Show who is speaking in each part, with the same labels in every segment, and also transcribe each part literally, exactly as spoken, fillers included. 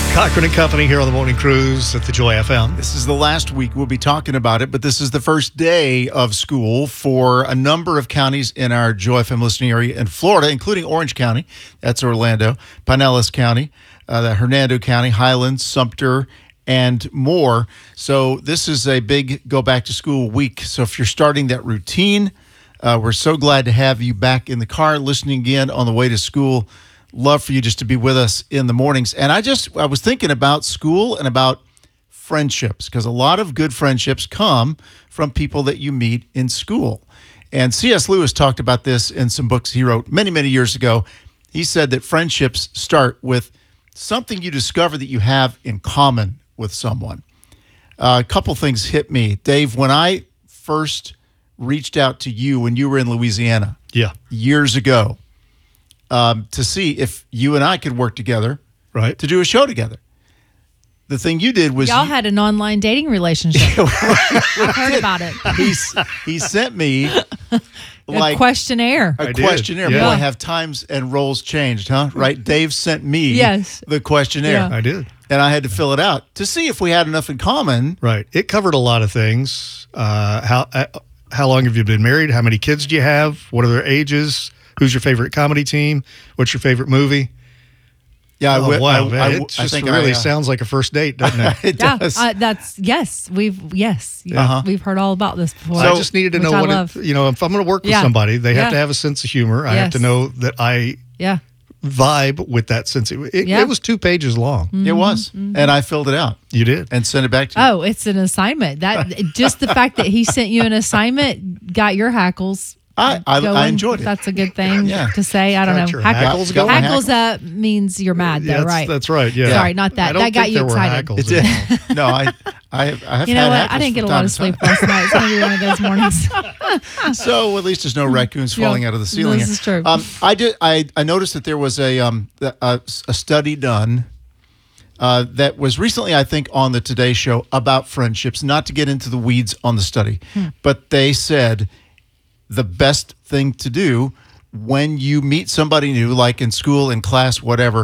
Speaker 1: Cochran and Company here on the Morning Cruise at the Joy F M.
Speaker 2: This is the last week we'll be talking about it, but this is the first day of school for a number of counties in our Joy F M listening area in Florida, including Orange County, that's Orlando, Pinellas County, uh, the Hernando County, Highlands, Sumter, and more. So this is a big go back to school week. So if you're starting that routine, uh, we're so glad to have you back in the car listening again on the way to school. Love for you just to be with us in the mornings. And I just, I was thinking about school and about friendships, because a lot of good friendships come from people that you meet in school. And C S Lewis talked about this in some books he wrote many, many years ago. He said that friendships start with something you discover that you have in common with someone. Uh, a couple things hit me. Dave, when I first reached out to you when you were in Louisiana
Speaker 1: Yeah.
Speaker 2: years ago, Um, to see if you and I could work together,
Speaker 1: Right.
Speaker 2: to do a show together. The thing you did was
Speaker 3: Y'all
Speaker 2: you,
Speaker 3: had an online dating relationship. I've heard about it.
Speaker 2: he, he sent me like
Speaker 3: a questionnaire.
Speaker 2: a
Speaker 1: I did,
Speaker 2: questionnaire.
Speaker 1: yeah.
Speaker 2: Boy, have times and roles changed, huh? Right? Dave sent me
Speaker 3: Yes.
Speaker 2: the questionnaire.
Speaker 3: Yeah.
Speaker 1: I did.
Speaker 2: And I had to fill it out to see if we had enough in common.
Speaker 1: Right. It covered a lot of things. Uh, how uh, how long have you been married? How many kids do you have? What are their ages? Who's your favorite comedy team? What's your favorite movie?
Speaker 2: Yeah, I,
Speaker 1: Oh,
Speaker 2: wi-
Speaker 1: wow,
Speaker 2: I,
Speaker 1: man.
Speaker 2: I,
Speaker 1: it
Speaker 2: I
Speaker 1: just
Speaker 2: think
Speaker 1: really
Speaker 2: I, uh,
Speaker 1: sounds like a first date, doesn't it?
Speaker 2: it
Speaker 3: Yeah,
Speaker 2: does.
Speaker 3: uh, that's yes. We've yes,
Speaker 2: Uh-huh.
Speaker 3: we've heard all about this before.
Speaker 1: I just needed to
Speaker 3: which
Speaker 1: know
Speaker 3: I
Speaker 1: what
Speaker 3: love.
Speaker 1: it, you know, if I'm going to work with
Speaker 3: Yeah.
Speaker 1: somebody, they have
Speaker 3: Yeah.
Speaker 1: to have a sense of humor. I have
Speaker 3: Yes.
Speaker 1: to know that I
Speaker 3: Yeah,
Speaker 1: vibe with that sense. Of, it,
Speaker 3: Yeah.
Speaker 1: it was two pages long.
Speaker 2: it was.
Speaker 3: Mm-hmm.
Speaker 2: And I filled it out
Speaker 1: You did.
Speaker 2: and sent it back to you.
Speaker 3: Oh, it's an assignment. That just the fact that he sent you an assignment got your hackles.
Speaker 2: I, I,
Speaker 3: going.
Speaker 2: I enjoyed it.
Speaker 3: That's a good thing
Speaker 2: Yeah.
Speaker 3: to say. I don't
Speaker 1: Got
Speaker 3: know.
Speaker 1: your
Speaker 3: Hack-
Speaker 1: hackles
Speaker 2: Got
Speaker 1: going?
Speaker 2: my
Speaker 3: hackles up means you're mad, though,
Speaker 1: Yeah, that's,
Speaker 3: right?
Speaker 1: that's right. Yeah.
Speaker 3: Sorry, not that.
Speaker 1: I don't
Speaker 3: That got
Speaker 1: think
Speaker 3: you
Speaker 1: there were
Speaker 3: excited.
Speaker 1: hackles
Speaker 2: It did.
Speaker 1: involved.
Speaker 2: No, I, I, I have
Speaker 3: You know
Speaker 2: had
Speaker 3: what?
Speaker 2: hackles
Speaker 3: I didn't get a
Speaker 2: from
Speaker 3: lot
Speaker 2: time
Speaker 3: of
Speaker 2: to
Speaker 3: sleep
Speaker 2: time.
Speaker 3: last night. It's going to be one of those mornings.
Speaker 2: So at least there's no raccoons falling
Speaker 3: Yeah,
Speaker 2: out of the ceiling.
Speaker 3: this
Speaker 2: here.
Speaker 3: is true.
Speaker 2: Um, I did. I, I noticed that there was a um a, a study done uh, that was recently, I think, on the Today Show about friendships. Not to get into the weeds on the study, but they said the best thing to do when you meet somebody new, like in school, in class, whatever,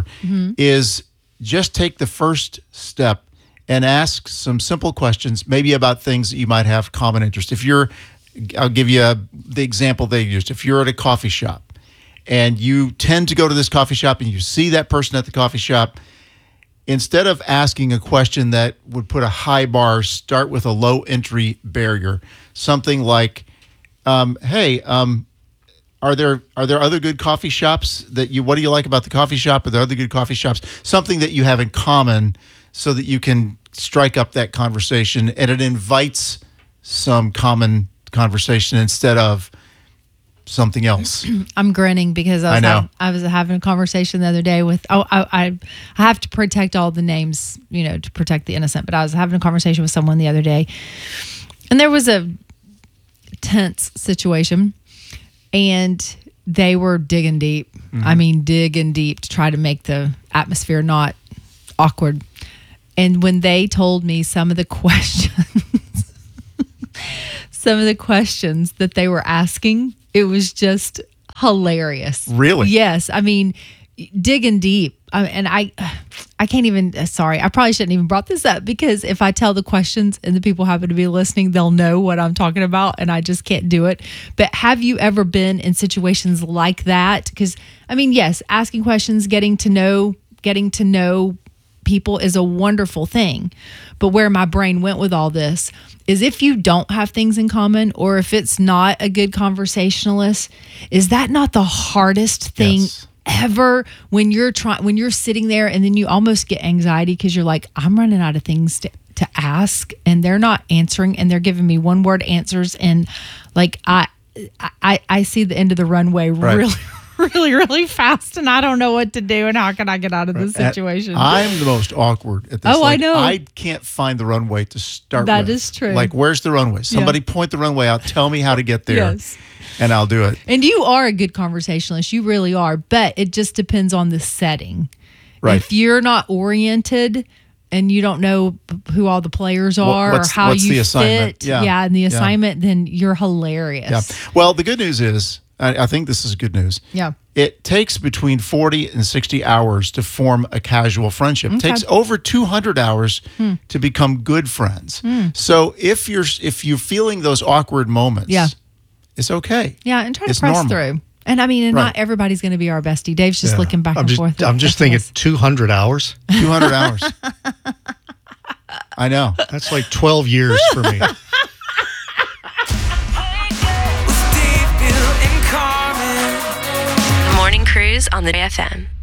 Speaker 2: is just take the first step and ask some simple questions, maybe about things that you might have common interest. If you're, I'll give you a, the example they used. If you're at a coffee shop and you tend to go to this coffee shop and you see that person at the coffee shop, instead of asking a question that would put a high bar, start with a low entry barrier. Something like, um, hey, um, Are there are there other good coffee shops that you? What do you like about the coffee shop? Are there other good coffee shops? Something that you have in common, so that you can strike up that conversation, and it invites some common conversation instead of something else.
Speaker 3: I'm grinning because I was,
Speaker 2: I know.
Speaker 3: hav- I was having a conversation the other day with, oh, I, I, I have to protect all the names, you know, to protect the innocent. But I was having a conversation with someone the other day, and there was a tense situation, and they were digging deep. I mean, digging deep to try to make the atmosphere not awkward. And when they told me some of the questions, some of the questions that they were asking, it was just hilarious.
Speaker 2: Really?
Speaker 3: Yes. I mean, digging deep. I, and I, I can't even, sorry, I probably shouldn't even brought this up, because if I tell the questions and the people happen to be listening, they'll know what I'm talking about, and I just can't do it. But have you ever been in situations like that? Because, I mean, yes, asking questions, getting to know, getting to know people is a wonderful thing. But where my brain went with all this is, if you don't have things in common, or if it's not a good conversationalist, is that not the hardest thing
Speaker 2: Yes.
Speaker 3: ever, when you're trying, when you're sitting there and then you almost get anxiety because you're like, I'm running out of things to, to ask, and they're not answering, and they're giving me one word answers, and like I I I see the end of the runway
Speaker 2: Right.
Speaker 3: really really really fast, and I don't know what to do, and how can I get out of this
Speaker 2: And
Speaker 3: situation?
Speaker 2: I'm the most awkward at this.
Speaker 3: Oh, I
Speaker 2: Like,
Speaker 3: know.
Speaker 2: I can't find the runway to start
Speaker 3: That
Speaker 2: with.
Speaker 3: is true.
Speaker 2: Like, where's the runway? Somebody point the runway out. Tell me how to get there,
Speaker 3: Yes.
Speaker 2: and I'll do it.
Speaker 3: And you are a good conversationalist. You really are. But it just depends on the setting.
Speaker 2: Right.
Speaker 3: If you're not oriented and you don't know who all the players are,
Speaker 2: what's-
Speaker 3: or how
Speaker 2: what's
Speaker 3: you
Speaker 2: the assignment?
Speaker 3: fit,
Speaker 2: Yeah.
Speaker 3: and the
Speaker 2: Yeah.
Speaker 3: assignment, then you're hilarious.
Speaker 2: Yeah. Well, the good news is I, I think this is good news.
Speaker 3: Yeah.
Speaker 2: It takes between forty and sixty hours to form a casual friendship. It
Speaker 3: Okay.
Speaker 2: takes over two hundred hours
Speaker 3: Hmm.
Speaker 2: to become good friends. So if you're if you're feeling those awkward moments,
Speaker 3: Yeah.
Speaker 2: it's okay.
Speaker 3: Yeah, and try to
Speaker 2: It's
Speaker 3: press
Speaker 2: normal.
Speaker 3: through. And I mean, and not
Speaker 2: Right.
Speaker 3: everybody's going to be our bestie. Dave's just
Speaker 1: Yeah.
Speaker 3: looking back
Speaker 1: I'm
Speaker 3: and
Speaker 1: just,
Speaker 3: forth.
Speaker 1: I'm
Speaker 3: at-
Speaker 1: just
Speaker 3: at
Speaker 1: thinking
Speaker 3: us.
Speaker 1: two hundred hours.
Speaker 2: two hundred hours. I know.
Speaker 1: That's like twelve years for me.
Speaker 4: With Dave, Bill, and Carmen.
Speaker 5: Morning Cruise on the F M.